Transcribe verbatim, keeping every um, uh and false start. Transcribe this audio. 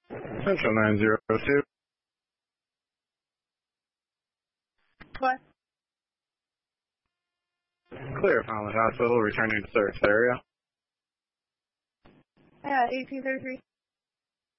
Central nine zero two. What? Clear Falmouth Hospital, returning to service area. Yeah, eighteen thirty-three.